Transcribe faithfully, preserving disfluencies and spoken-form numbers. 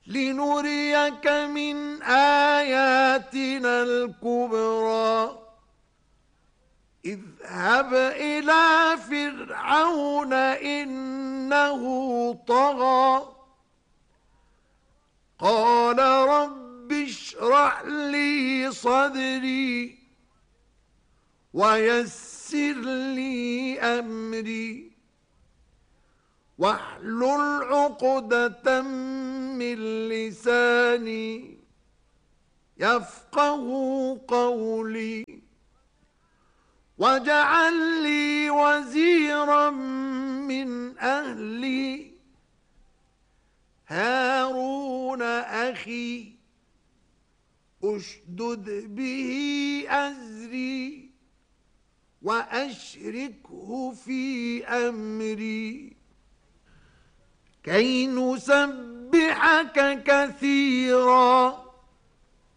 لنريك من آياتنا الكبرى اذهب إلى فرعون إنه طغى قال رب اشرح لي صدري ويسر لي أمري واحلل عقدة من لساني يفقه قولي واجعل لي وزيرا من أهلي هارون أخي أشدد به أزري وأشركه في أمري كي نسبحك كثيرا